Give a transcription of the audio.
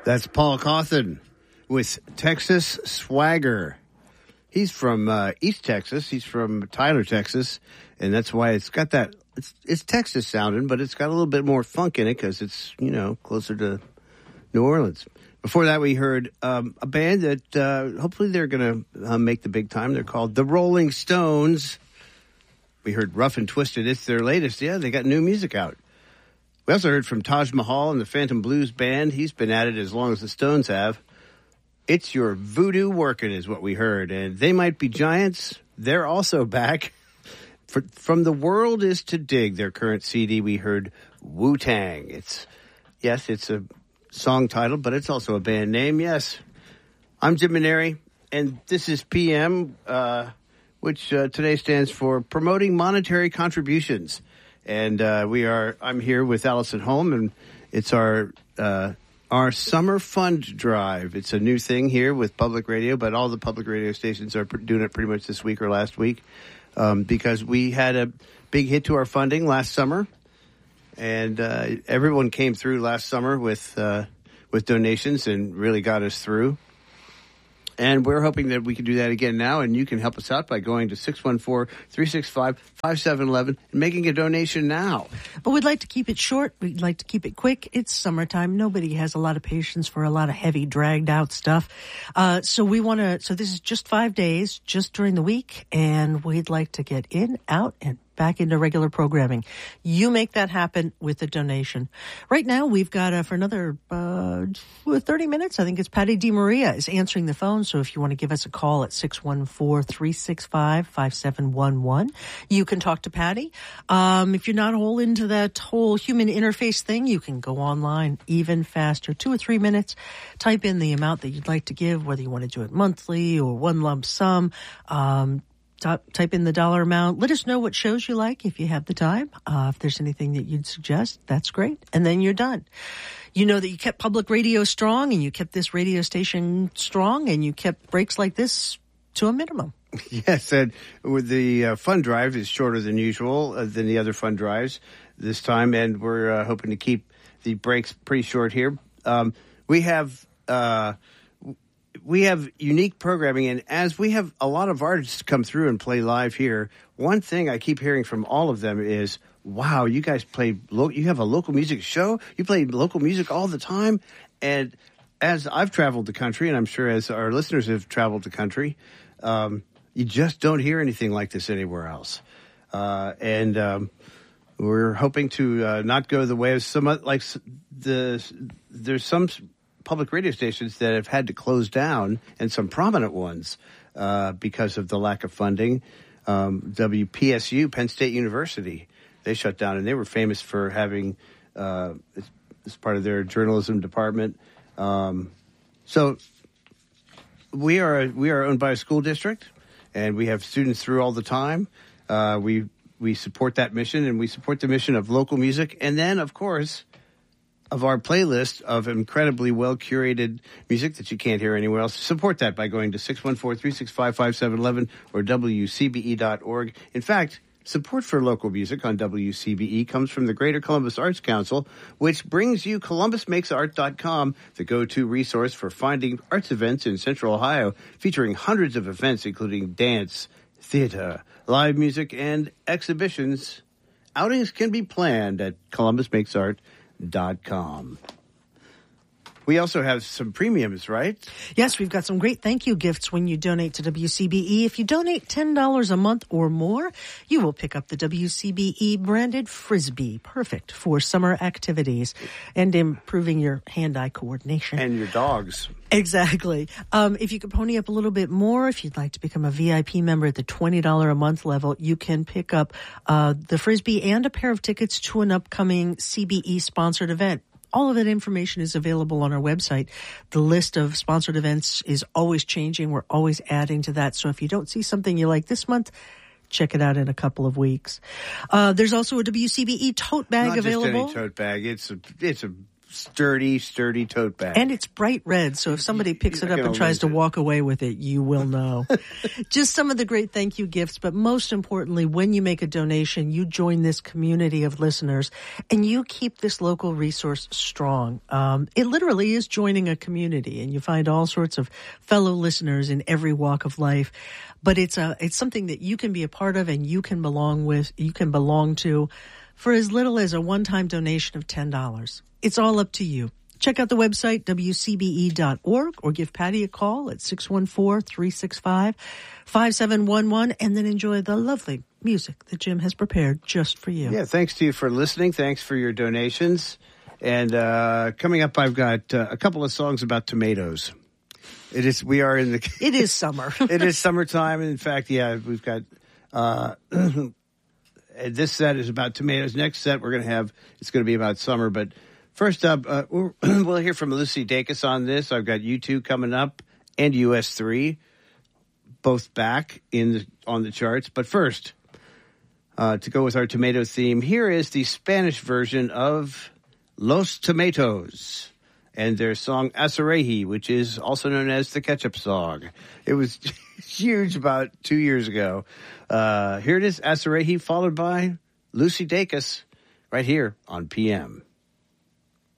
That's Paul Cawthon with Texas Swagger. He's from East Texas. He's from Tyler, Texas, and that's why it's got that. It's Texas sounding, but it's got a little bit more funk in it because it's closer to New Orleans. Before that, we heard a band that hopefully they're going to make the big time. They're called the Rolling Stones. We heard Rough and Twisted. It's their latest. Yeah, they got new music out. We also heard from Taj Mahal and the Phantom Blues Band. He's been at it as long as the Stones have. It's Your Voodoo Workin' is what we heard. And They Might Be Giants. They're also back. From The World Is to Dig, their current CD, we heard Wu-Tang. It's a song title, but it's also a band name. Yes. I'm Jim Maneri, and this is PM, which today stands for Promoting Monetary Contributions. And I'm here with Allison Holm, and it's our summer fund drive. It's a new thing here with public radio, but all the public radio stations are doing it pretty much this week or last week, because we had a big hit to our funding last summer, and everyone came through last summer with donations and really got us through. And we're hoping that we can do that again now, and you can help us out by going to 614-365-5711 and making a donation now. But we'd like to keep it short. We'd like to keep it quick. It's summertime. Nobody has a lot of patience for a lot of heavy, dragged-out stuff. So this is just 5 days, just during the week, and we'd like to get in, out, and back into regular programming. You make that happen with a donation. Right now, we've got for another 30 minutes, I think it's Patty DeMaria is answering the phone. So if you want to give us a call at 614-365-5711, you can talk to Patty. If you're not all into that whole human interface thing, you can go online even faster, 2 or 3 minutes. Type in the amount that you'd like to give, whether you want to do it monthly or one lump sum. Type in the dollar amount. Let us know what shows you like if you have the time. If there's anything that you'd suggest, that's great. And then you're done. You know that you kept public radio strong, and you kept this radio station strong, and you kept breaks like this to a minimum. Yes, and with the fund drive is shorter than usual than the other fund drives this time, and we're hoping to keep the breaks pretty short here. We have unique programming, and as we have a lot of artists come through and play live here, one thing I keep hearing from all of them is, wow, you guys you have a local music show? You play local music all the time? And as I've traveled the country, and I'm sure as our listeners have traveled the country, you just don't hear anything like this anywhere else. And we're hoping to not go the way of there's some public radio stations that have had to close down, and some prominent ones because of the lack of funding. WPSU, Penn State University, they shut down, and they were famous for having as part of their journalism department. So we are owned by a school district, and we have students through all the time. We support that mission, and we support the mission of local music, and then of course of our playlist of incredibly well-curated music that you can't hear anywhere else. Support that by going to 614-365-5711 or WCBE.org. In fact, support for local music on WCBE comes from the Greater Columbus Arts Council, which brings you ColumbusMakesArt.com, the go-to resource for finding arts events in Central Ohio, featuring hundreds of events including dance, theater, live music, and exhibitions. Outings can be planned at ColumbusMakesArt.com. We also have some premiums, right? Yes, we've got some great thank you gifts when you donate to WCBE. If you donate $10 a month or more, you will pick up the WCBE branded Frisbee. Perfect for summer activities and improving your hand-eye coordination. And your dogs. Exactly. If you could pony up a little bit more, if you'd like to become a VIP member at the $20 a month level, you can pick up the Frisbee and a pair of tickets to an upcoming CBE sponsored event. All of that information is available on our website. The list of sponsored events is always changing. We're always adding to that. So if you don't see something you like this month, check it out in a couple of weeks. There's also a WCBE tote bag available. Not just any tote bag. It's a sturdy tote bag. And it's bright red, so if somebody picks it up and tries to walk away with it, you will know. Just some of the great thank you gifts, but most importantly, when you make a donation, you join this community of listeners, and you keep this local resource strong. It literally is joining a community, and you find all sorts of fellow listeners in every walk of life. But it's something that you can be a part of and you can belong to for as little as a one-time donation of $10. It's all up to you. Check out the website, wcbe.org, or give Patty a call at 614-365-5711, and then enjoy the lovely music that Jim has prepared just for you. Yeah, thanks to you for listening. Thanks for your donations. And coming up, I've got a couple of songs about tomatoes. It is summer. It is summertime. In fact, yeah, we've got, this set is about tomatoes. Next set it's going to be about summer. But first up, we'll hear from Lucy Dacus on this. I've got U2 coming up and US3, both back on the charts. But first, to go with our tomato theme, here is the Spanish version of Los Tomatos and their song Azarehi, which is also known as the ketchup song. It was huge about 2 years ago. Here it is, Azarehi, followed by Lucy Dacus, right here on PM.